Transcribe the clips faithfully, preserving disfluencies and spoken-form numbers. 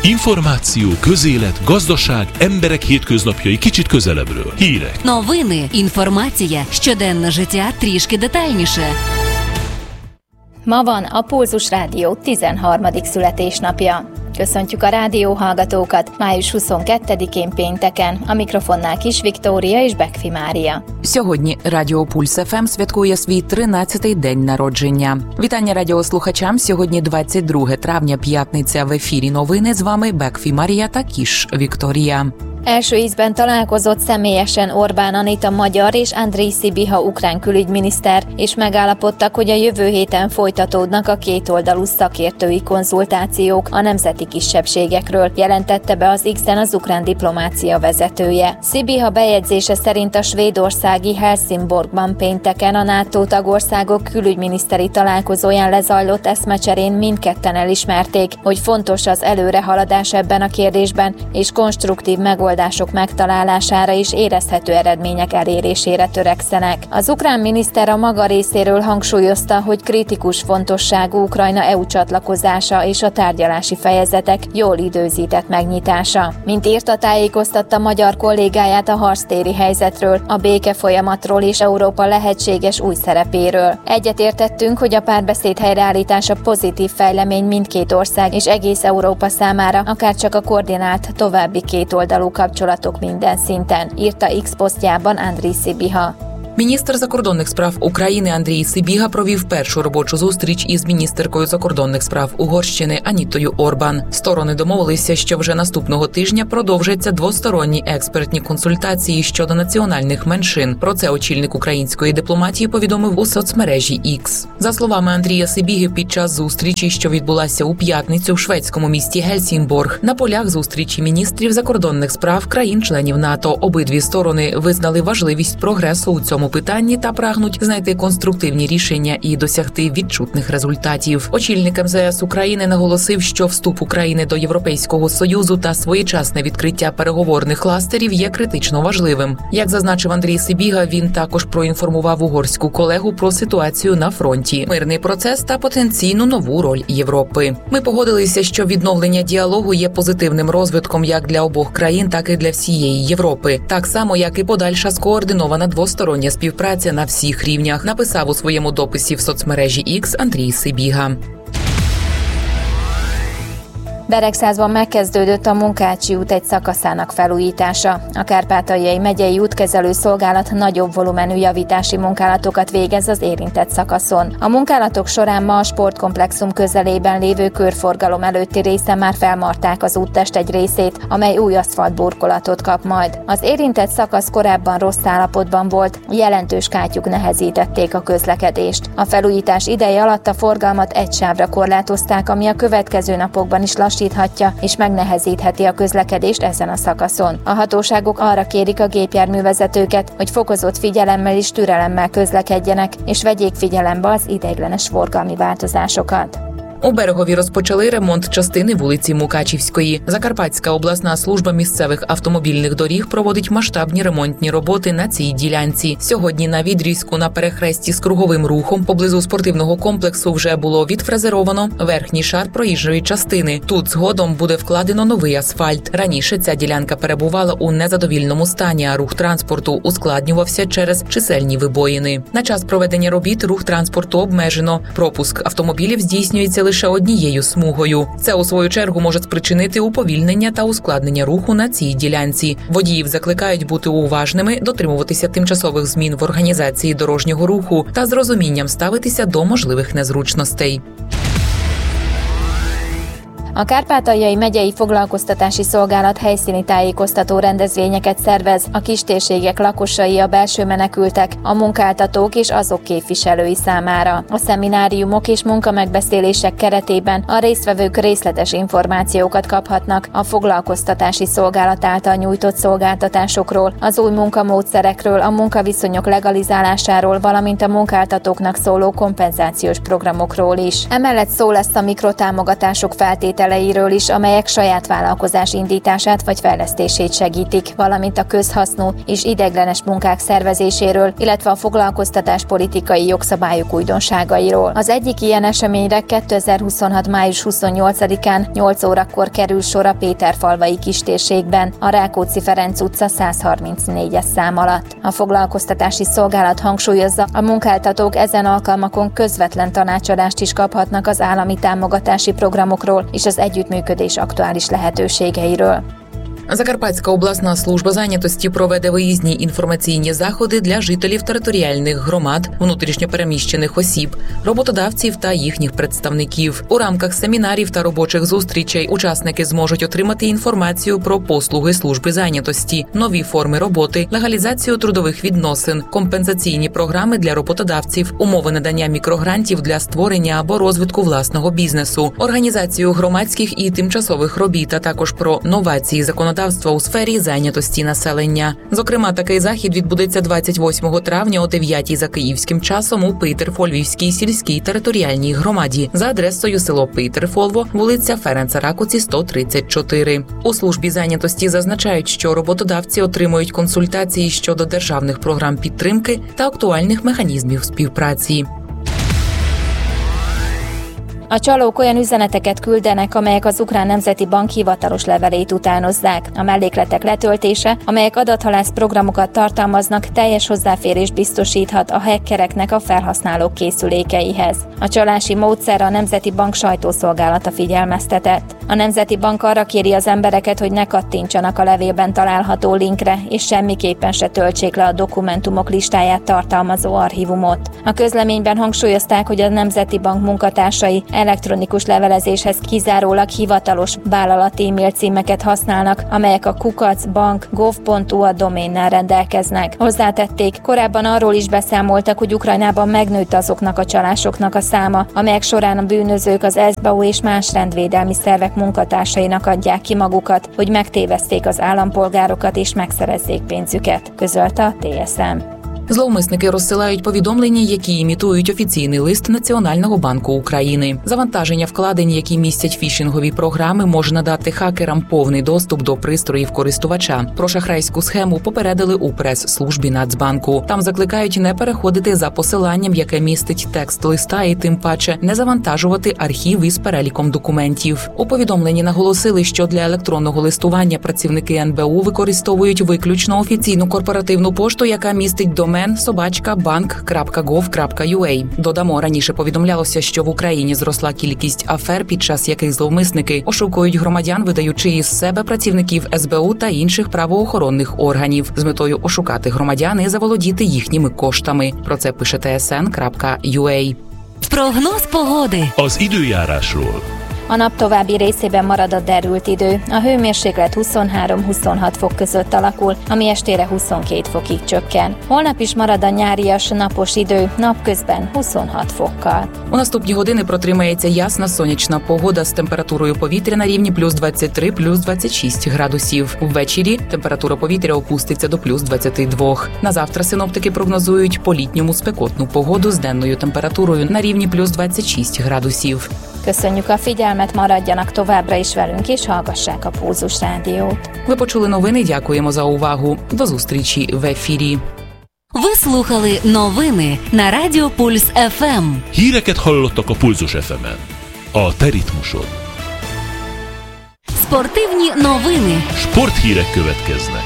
Інформацію, közélet, gazdaság, emberek hétköznapjai kicsit közelebbről. Hírek. Новини, інформація, щоденне життя трішки детальніше. Ma van a Pulzus Rádió tizenharmadik születésnapja. Köszöntjük a rádióhallgatókat május huszonkettedikén pénteken, a mikrofonnál Kis Viktória és Bekfi Mária. Сьогодні Радіо Пульс еф ем святкує свій тринадцятий день народження. Вітання радіослухачам. Сьогодні двадцять друге травня, п'ятниця. В ефірі новини. З вами Bekfi Mária та Kis Viktória. Első ízben találkozott személyesen Orbán Anita magyar és Andrej Sibiha ukrán külügyminiszter, és megállapodtak, hogy a jövő héten folytatódnak a kétoldalú szakértői konzultációk a nemzeti kisebbségekről, jelentette be az X-en az ukrán diplomácia vezetője. Sibiha bejegyzése szerint a svédországi Helsingborgban pénteken a NATO tagországok külügyminiszteri találkozóján lezajlott eszmecserén mindketten elismerték, hogy fontos az előrehaladás ebben a kérdésben, és konstruktív megoldás megoldások megtalálására és érezhető eredmények elérésére törekszenek. Az ukrán miniszter a maga részéről hangsúlyozta, hogy kritikus fontosságú Ukrajna é u csatlakozása és a tárgyalási fejezetek jól időzített megnyitása. Mint írta, tájékoztatta magyar kollégáját a harctéri helyzetről, a béke folyamatról és Európa lehetséges új szerepéről. Egyetértettünk, hogy a párbeszéd helyreállítása pozitív fejlemény mindkét ország és egész Európa számára, akárcsak a koordinált további kétoldalú kapcsolatok minden szinten, írta X posztjában Andrej Sibiha. Міністр закордонних справ України Андрій Сибіга провів першу робочу зустріч із міністеркою закордонних справ Угорщини Анітою Орбан. Сторони домовилися, що вже наступного тижня продовжаться двосторонні експертні консультації щодо національних меншин. Про це очільник української дипломатії повідомив у соцмережі X. За словами Андрія Сибіги, під час зустрічі, що відбулася у п'ятницю в шведському місті Гельсінборг, на полях зустрічі міністрів закордонних справ країн-членів НАТО обидві сторони визнали важливість прогресу у цьому питанні та прагнуть знайти конструктивні рішення і досягти відчутних результатів. Очільник ем зе ес України наголосив, що вступ України до Європейського Союзу та своєчасне відкриття переговорних кластерів є критично важливим. Як зазначив Андрій Сибіга, він також проінформував угорську колегу про ситуацію на фронті, мирний процес та потенційну нову роль Європи. Ми погодилися, що відновлення діалогу є позитивним розвитком як для обох країн, так і для всієї Європи. Так само, як і подальша скоординована двостороння співпраця на всіх рівнях, написав у своєму дописі в соцмережі X Андрій Сибіга. Beregszázban megkezdődött a Munkácsi út egy szakaszának felújítása. A Kárpátaljai Megyei Útkezelő Szolgálat nagyobb volumenű javítási munkálatokat végez az érintett szakaszon. A munkálatok során ma a sportkomplexum közelében lévő körforgalom előtti részen már felmarták az úttest egy részét, amely új aszfaltburkolatot kap majd. Az érintett szakasz korábban rossz állapotban volt, jelentős kátyúk nehezítették a közlekedést. A felújítás ideje alatt a forgalmat egy sávra korlátozták, ami a következő napokban is lassíthatja és megnehezítheti a közlekedést ezen a szakaszon. A hatóságok arra kérik a gépjárművezetőket, hogy fokozott figyelemmel és türelemmel közlekedjenek, és vegyék figyelembe az ideiglenes forgalmi változásokat. У Берегові розпочали ремонт частини вулиці Мукачівської. Закарпатська обласна служба місцевих автомобільних доріг проводить масштабні ремонтні роботи на цій ділянці. Сьогодні на відрізку на перехресті з круговим рухом поблизу спортивного комплексу вже було відфрезеровано верхній шар проїжджої частини. Тут згодом буде вкладено новий асфальт. Раніше ця ділянка перебувала у незадовільному стані, а рух транспорту ускладнювався через чисельні вибоїни. На час проведення робіт рух транспорту обмежено. Пропуск автомобілів здійснюється лише лише однією смугою. Це, у свою чергу, може спричинити уповільнення та ускладнення руху на цій ділянці. Водіїв закликають бути уважними, дотримуватися тимчасових змін в організації дорожнього руху та з розумінням ставитися до можливих незручностей. A Kárpátaljai Megyei Foglalkoztatási Szolgálat helyszíni tájékoztató rendezvényeket szervez a kistérségek lakosai, a belső menekültek, a munkáltatók és azok képviselői számára. A szemináriumok és munkamegbeszélések keretében a résztvevők részletes információkat kaphatnak a foglalkoztatási szolgálat által nyújtott szolgáltatásokról, az új munkamódszerekről, a munkaviszonyok legalizálásáról, valamint a munkáltatóknak szóló kompenzációs programokról is. Emellett szó lesz a mikrotámogatások feltételezéséről, modelleiről is, amelyek saját vállalkozás indítását vagy fejlesztését segítik, valamint a közhasznú és ideiglenes munkák szervezéséről, illetve a foglalkoztatáspolitikai jogszabályok újdonságairól. Az egyik ilyen eseményre kétezer-huszonhat. május huszonnyolcadikán nyolc órakor kerül sor a Péterfalvai kistérségben, a Rákóczi-Ferenc utca százharmincnégyes szám alatt. A foglalkoztatási szolgálat hangsúlyozza, a munkáltatók ezen alkalmakon közvetlen tanácsadást is kaphatnak az állami támogatási programokról és az együttműködés aktuális lehetőségeiről. Закарпатська обласна служба зайнятості проведе виїзні інформаційні заходи для жителів територіальних громад, внутрішньопереміщених осіб, роботодавців та їхніх представників. У рамках семінарів та робочих зустрічей учасники зможуть отримати інформацію про послуги служби зайнятості, нові форми роботи, легалізацію трудових відносин, компенсаційні програми для роботодавців, умови надання мікрогрантів для створення або розвитку власного бізнесу, організацію громадських і тимчасових робіт, а також про новації законодавства у сфері зайнятості населення. Зокрема, такий захід відбудеться двадцять восьмого травня о дев'ятій за київським часом у Пейтерфольвівській сільській територіальній громаді за адресою село Пейтерфолво, вулиця Ференца Ракоці, сто тридцять чотири. У службі зайнятості зазначають, що роботодавці отримують консультації щодо державних програм підтримки та актуальних механізмів співпраці. A csalók olyan üzeneteket küldenek, amelyek az Ukrán Nemzeti Bank hivatalos levelét utánozzák. A mellékletek letöltése, amelyek adathalász programokat tartalmaznak, teljes hozzáférést biztosíthat a hackereknek a felhasználók készülékeihez. A csalási módszerre a Nemzeti Bank sajtószolgálata figyelmeztetett. A Nemzeti Bank arra kéri az embereket, hogy ne kattintsanak a levélben található linkre, és semmiképpen se töltsék le a dokumentumok listáját tartalmazó archívumot. A közleményben hangsúlyozták, hogy a Nemzeti Bank munkatársai elektronikus levelezéshez kizárólag hivatalos vállalati e-mail címeket használnak, amelyek a kukacbank pont gov pont u a doménnel rendelkeznek. Hozzátették, korábban arról is beszámoltak, hogy Ukrajnában megnőtt azoknak a csalásoknak a száma, amelyek során a bűnözők az es bé u és más rendvédelmi szervek munkatársainak adják ki magukat, hogy megtéveszték az állampolgárokat és megszerezzék pénzüket, közölte a té es em. Зловмисники розсилають повідомлення, які імітують офіційний лист Національного банку України. Завантаження вкладень, які містять фішингові програми, може надати хакерам повний доступ до пристроїв користувача. Про шахрайську схему попередили у прес-службі Нацбанку. Там закликають не переходити за посиланням, яке містить текст листа, і тим паче не завантажувати архів із переліком документів. У повідомленні наголосили, що для електронного листування працівники ен бе у використовують виключно офіційну корпоративну пошту, яка містить домен собачка банк крапка гов крапка ю а. Додамо, раніше повідомлялося, що в Україні зросла кількість афер, під час яких зловмисники ошукують громадян, видаючи із себе працівників ес бе у та інших правоохоронних органів з метою ошукати громадян і заволодіти їхніми коштами. Про це пише те ес ен крапка ю а. Прогноz pogody. Az időjárásról. A nap további részében marad a derült idő. A hőmérséklet huszonhárom-huszonhat fok között alakul, ami estére huszonkét fokig csökken. Holnap is marad a nyárias, napos idő, napközben huszonhat fokkal. У наступні години протримається ясна сонячна погода з температурою повітря на рівні плюс двадцять три - плюс двадцять шість градусів. Ввечері температура повітря опуститься до плюс двадцять два. На завтра синоптики прогнозують по-літньому спекотну погоду з денною температурою на рівні плюс двадцять шість градусів. Köszönjük a figyelmet, maradjanak továbbra is velünk, és hallgassák a Pulzus Rádiót. Ви почули новини, дякуємо за увагу. До зустрічі в ефірі. Ви слухали новини на Радіо Пульс еф ем. Híreket hallottak a Pulzus еф емен. A te ritmusod. Спортивні новини. Sporthírek következnek.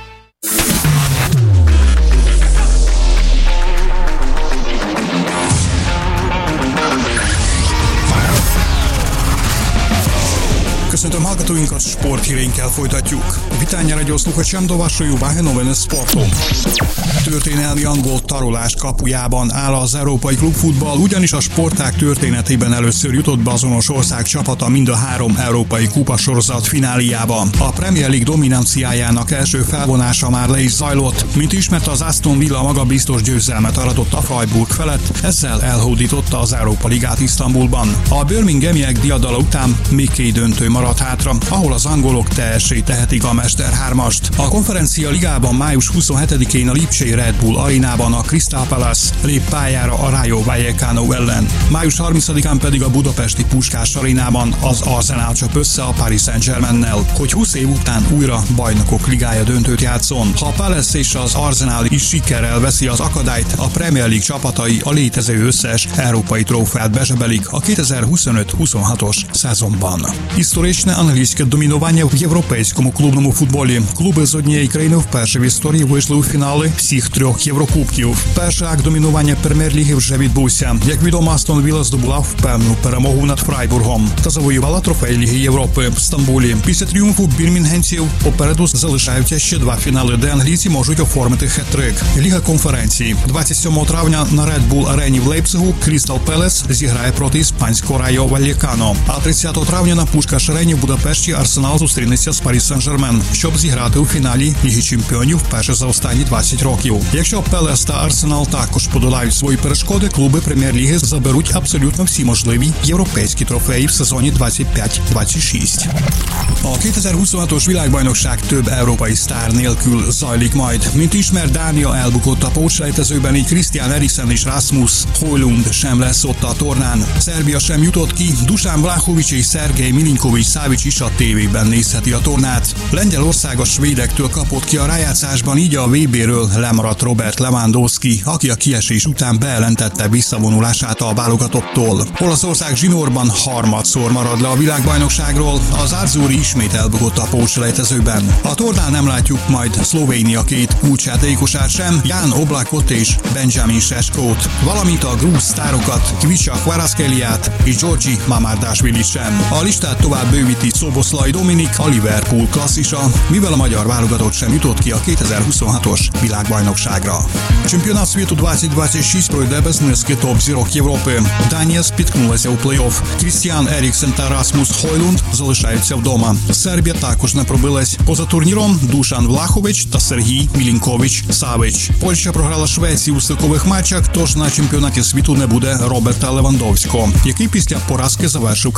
Köszöntöm hallgatóinkat, sporthíreinkkel folytatjuk. Witania radio słuchaczom do waszej uwagi nowiny sportu. Történelmi angol tarolás kapujában áll az európai klubfutball, ugyanis a sportág történetében először jutott be azonos ország csapata mind a három európai kupasorozat fináliában. A Premier League dominanciájának első felvonása már le is zajlott, mint ismert, az Aston Villa magabiztos győzelmet aratott a Freiburg felett, ezzel elhódította az Európa Ligát Isztambulban. A birminghamiek diadala után még két döntő maradt maradt hátra, ahol az angolok teljessé tehetik a mesterhármast. A konferencia ligában május huszonhetedikén a lipcsei Red Bull arénában a Crystal Palace lép pályára a Rayo Vallecano ellen. május harmincadikán pedig a budapesti Puskás arénában az Arsenal csap össze a Paris Saint-Germainnel, hogy húsz év után újra bajnokok ligája döntőt játszon. Ha a Palace és az Arsenal is sikerrel veszi az akadályt, a Premier League csapatai a létező összes európai trófeát bezsebelik a kétezer-huszonöt huszonhatos sezonban. Historyczne angielskie dominowanie w europejskim klubnому футболі. Клуби з однієї країни вперше в історії вийшли у фінали всіх трьох єврокубків. Перший акт домінування Прем'єр-ліги вже відбувся. Як відомо, Астон Вілла здобула впевнену перемогу над Фрайбургом та завоювала трофей Ліги Європи в Стамбулі. Після тріумфу бірмінгемців попереду залишаються ще два фінали, де англійці можуть оформити хет-трик. Ліга конференції. двадцять сьомого травня на Red Bull арені в Лейпцигу Crystal Palace зіграє проти іспанського Rayo Vallecano. А тридцятого травня на Пушкаш арені в Будапешті Арсенал зустрінеться з Paris Saint-Germain, щоб зіграти у фіналі Ліги Чемпіонів вперше за останні двадцять років. Якщо Пелес та Арсенал також подолають свої перешкоди, клуби Прем'єр-ліги заберуть абсолютно всі можливі європейські трофеї в сезоні двадцять п'ять двадцять шість. A kétezer-huszonhatos világbajnokság több európai sztár nélkül zajlik majd. Mint ismert, Dánia elbukott a pótselejtezőben, így Christian Eriksen és Rasmus Højlund sem lesz ott a tornán. Szerbia sem jutott ki, Dusan Vlahovic és Szergej Milinković-Savić is a tévében nézheti a tornát. Lengyelország a svédektől kapott ki a rájátszásban, így a vé béről lemaradt Robert Lewandowski, aki a kiesés után bejelentette visszavonulását a válogatottól. Olaszország zsinórban harmadszor marad le a világbajnokságról, az Azzurri ismét elbukott a pótselejtezőben. A tornán nem látjuk majd Szlovénia két kulcsjátékosát sem, Jan Oblakot és Benjamin Šeškót, valamint a grúz sztárokat, Kvicha Kvaratskhelia-t és Georgi Mamardashvilit sem. A listát tovább bővíti Szoboszlai Dominik, a Liverpool klasszisa, mivel a magyar válogatott sem jutott ki a kétezer-huszonhatos világbajnokságra. Чемпионат світу двадцять двадцять шість пройде без низки топ-зірок Європи. Данія спіткнулася у плей-офф. Крістіан Еріксен та Расмус Højlund залишаються вдома. Сербія також не пробилась. Поза турніром Душан Влахович та Сергій Мілінкович-Савич. Польща програла Швеції у стикових матчах, тож на чемпіонаті світу не буде Роберта Левандовського, який після поразки завершив